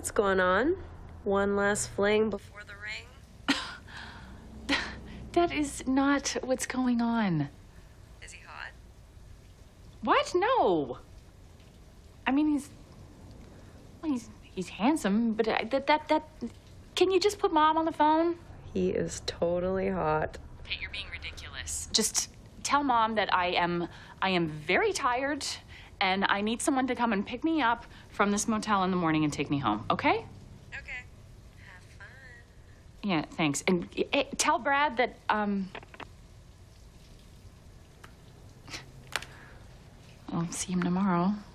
what's going on. One last fling before the ring. That is not what's going on. Is he hot? What? No. I mean, he's handsome, but can you just put Mom on the phone? He is totally hot. Hey, you're being ridiculous. Just tell Mom that I am very tired and I need someone to come and pick me up from this motel in the morning and take me home, okay? Okay. Have fun. Yeah, thanks. And tell Brad that, I'll see him tomorrow.